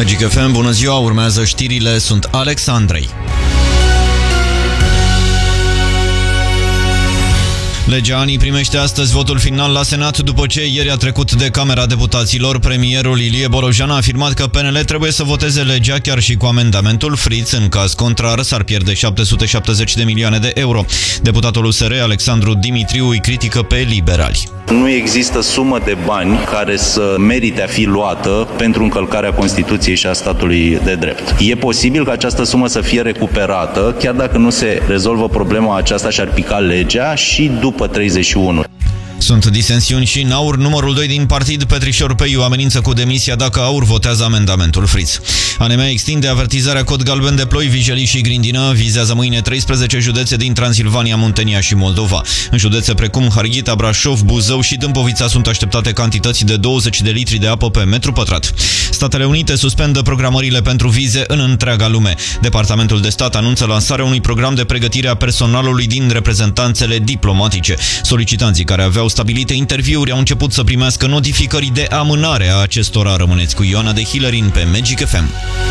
Magic FM, bună ziua, urmează știrile, sunt Alex Andrei. Legea ANI primește astăzi votul final la Senat după ce ieri a trecut de Camera Deputaților. Premierul Ilie Bolojan a afirmat că PNL trebuie să voteze legea chiar și cu amendamentul Fritz. În caz contrar, s-ar pierde 770 de milioane de euro. Deputatul USR, Alexandru Dimitriu, îi critică pe liberali. Nu există sumă de bani care să merite a fi luată pentru încălcarea Constituției și a statului de drept. E posibil ca această sumă să fie recuperată, chiar dacă nu se rezolvă problema aceasta și ar pica legea și după 31. Sunt disensiuni și în AUR. Numărul 2 din partid, Petrișor Peiu, amenință cu demisia dacă AUR votează amendamentul Fritz. ANM extinde avertizarea cod galben de Ploi, Vijelii și Grindină. Vizează mâine 13 județe din Transilvania, Muntenia și Moldova. În județe precum Harghita, Brașov, Buzău și Dâmbovița sunt așteptate cantități de 20 de litri de apă pe metru pătrat. Statele Unite suspendă programările pentru vize în întreaga lume. Departamentul de Stat anunță lansarea unui program de pregătire a personalului din reprezentanțele diplomatice. Solicitanții care aveau stabilite interviuri au început să primească notificări de amânare a acestora. Rămâneți cu Ioana de Hillerin pe Magic FM.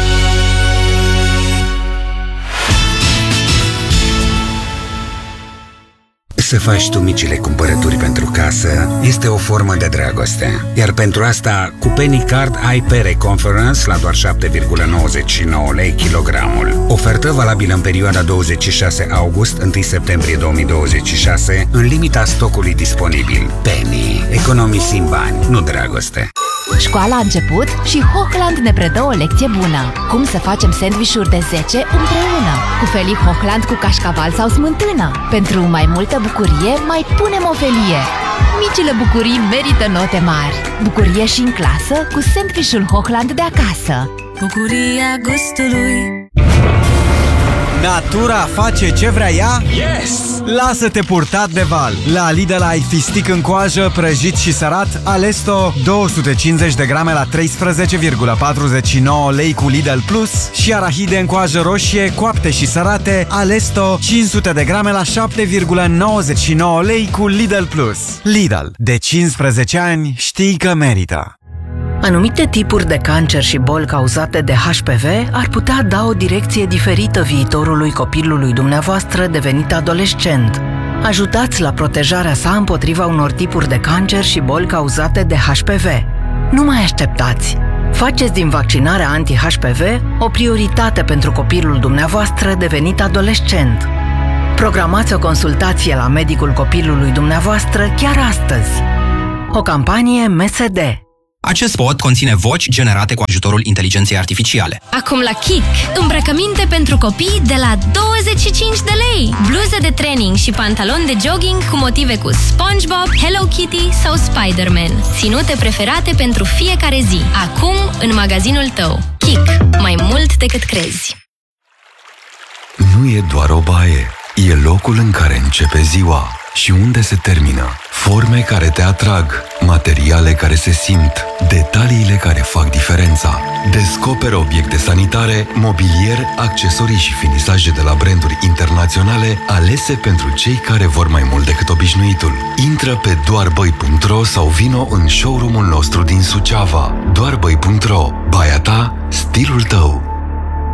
Să faci tu micile cumpărături pentru casă este o formă de dragoste. Iar pentru asta, cu Penny Card ai pere Conference la doar 7,99 lei kilogramul. Ofertă valabilă în perioada 26 august-1 septembrie 2026, în limita stocului disponibil. Penny. Economisim bani, nu dragoste. Școala a început și Hochland ne predă o lecție bună. Cum să facem sandvișuri de 10 împreună, cu felii Hochland cu cașcaval sau smântână. Pentru mai multă bucurie, mai punem o felie. Micile bucurii merită note mari. Bucurie și în clasă cu sandvișul Hochland de acasă. Bucuria gustului. Natura face ce vrea ea? Yes! Lasă-te purtat de val! La Lidl ai fistic în coajă, prăjit și sărat, Alesto 250 de grame la 13,49 lei cu Lidl Plus și arahide în coajă roșie, coapte și sărate, Alesto 500 de grame la 7,99 lei cu Lidl Plus. Lidl. De 15 ani știi că merită. Anumite tipuri de cancer și boli cauzate de HPV ar putea da o direcție diferită viitorului copilului dumneavoastră devenit adolescent. Ajutați la protejarea sa împotriva unor tipuri de cancer și boli cauzate de HPV. Nu mai așteptați! Faceți din vaccinarea anti-HPV o prioritate pentru copilul dumneavoastră devenit adolescent. Programați o consultație la medicul copilului dumneavoastră chiar astăzi. O campanie MSD. Acest spot conține voci generate cu ajutorul inteligenței artificiale. Acum la Kik, îmbrăcăminte pentru copii de la 25 de lei. Bluze de training și pantaloni de jogging cu motive cu SpongeBob, Hello Kitty sau Spider-Man. Ținute preferate pentru fiecare zi. Acum în magazinul tău. Kik, mai mult decât crezi. Nu e doar o baie, e locul în care începe ziua și unde se termină. Forme care te atrag, materiale care se simt, detaliile care fac diferența. Descoperă obiecte sanitare, mobilier, accesorii și finisaje de la branduri internaționale alese pentru cei care vor mai mult decât obișnuitul. Intră pe doarbăi.ro sau vino în showroom-ul nostru din Suceava. Doarbăi.ro. Baia ta, stilul tău.